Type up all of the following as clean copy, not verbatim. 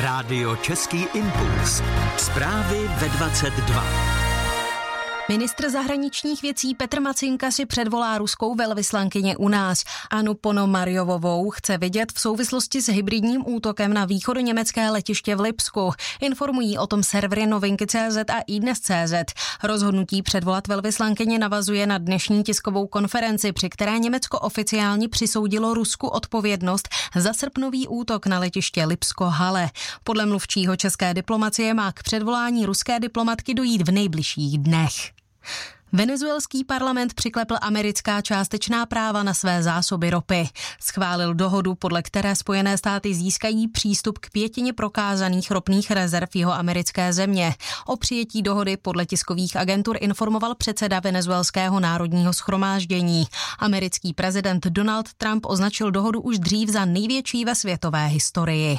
Rádio Český impuls. Zprávy ve 22. Ministr zahraničních věcí Petr Macinka si předvolá ruskou velvyslankyni u nás. Annu Ponomarjovovou chce vidět v souvislosti s hybridním útokem na východoněmecké letiště v Lipsku. Informují o tom servery Novinky.cz a iDnes.cz. Rozhodnutí předvolat velvyslankyni navazuje na dnešní tiskovou konferenci, při které Německo oficiálně přisoudilo Rusku odpovědnost za srpnový útok na letiště Lipsko-Halle. Podle mluvčího české diplomacie má k předvolání ruské diplomatky dojít v nejbližších dnech. Venezuelský parlament přiklepl americká částečná práva na své zásoby ropy. Schválil dohodu, podle které Spojené státy získají přístup k 5 prokázaných ropných rezerv jihoamerické země. O přijetí dohody podle tiskových agentur informoval předseda venezuelského národního shromáždění. Americký prezident Donald Trump označil dohodu už dřív za největší ve světové historii.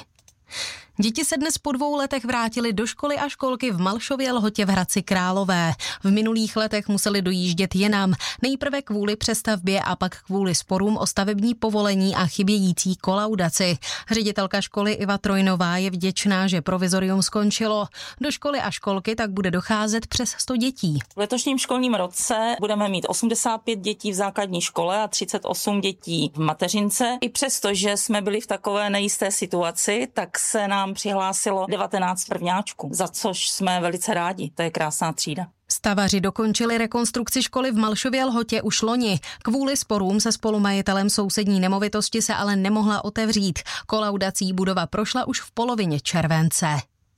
Děti se dnes po 2 letech vrátily do školy a školky v Malšově Lhotě v Hradci Králové. V minulých letech museli dojíždět jinam, nejprve kvůli přestavbě a pak kvůli sporům o stavební povolení a chybějící kolaudaci. Ředitelka školy Iva Trojnová je vděčná, že provizorium skončilo. Do školy a školky tak bude docházet přes 100 dětí. V letošním školním roce budeme mít 85 dětí v základní škole a 38 dětí v mateřince. I přesto, že jsme byli v takové nejisté situaci, tak se nám přihlásilo 19 prvňáčků, za což jsme velice rádi. To je krásná třída. Stavaři dokončili rekonstrukci školy v Malšově Lhotě už loni. Kvůli sporům se spolumajitelem sousední nemovitosti se ale nemohla otevřít. Kolaudací budova prošla už v polovině července.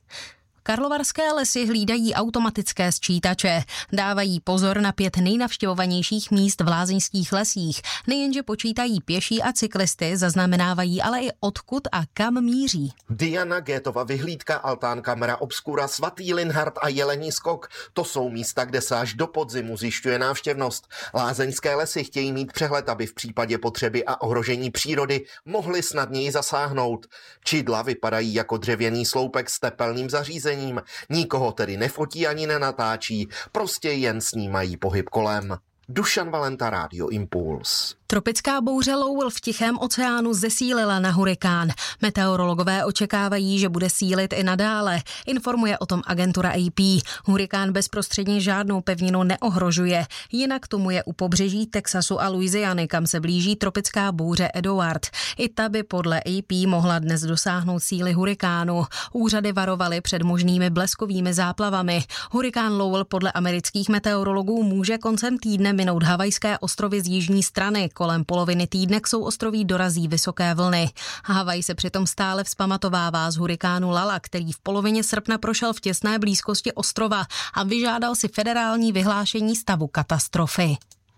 Karlovarské lesy hlídají automatické sčítače. Dávají pozor na 5 nejnavštěvovanějších míst v lázeňských lesích. Nejenže počítají pěší a cyklisty, zaznamenávají ale i odkud a kam míří. Diana Gétova vyhlídka, Altán Camera Obscura, Svatý Linhart a Jelení skok. To jsou místa, kde se až do podzimu zjišťuje návštěvnost. Lázeňské lesy chtějí mít přehled, aby v případě potřeby a ohrožení přírody mohli snadněji zasáhnout. Čidla vypadají jako dřevěný sloupek s tepelným zařízením. Nikoho tedy nefotí ani nenatáčí, prostě jen snímají pohyb kolem. Dušan Valenta, Rádio Impuls. Tropická bouře Lowell v Tichém oceánu zesílila na hurikán. Meteorologové očekávají, že bude sílit i nadále. Informuje o tom agentura AP. Hurikán bezprostředně žádnou pevninu neohrožuje. Jinak tomu je u pobřeží Texasu a Louisiany, kam se blíží tropická bouře Edouard. I ta by podle AP mohla dnes dosáhnout síly hurikánu. Úřady varovaly před možnými bleskovými záplavami. Hurikán Lowell podle amerických meteorologů může koncem týdne minout Havajské ostrovy z jižní strany. Kolem poloviny týdne k souostroví dorazí vysoké vlny. Havaj se přitom stále vzpamatovává z hurikánu Lala, který v polovině srpna prošel v těsné blízkosti ostrova a vyžádal si federální vyhlášení stavu katastrofy.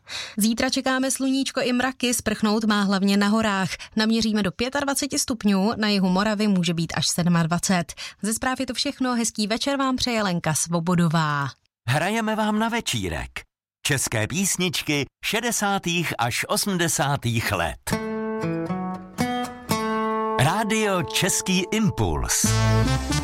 Zítra čekáme sluníčko i mraky, sprchnout má hlavně na horách. Naměříme do 25 stupňů, na jihu Moravy může být až 27. Ze zpráv je to všechno, hezký večer vám přeje Lenka Svobodová. Hrajeme vám na večírek. České písničky 60. až 80. let. Rádio Český impuls.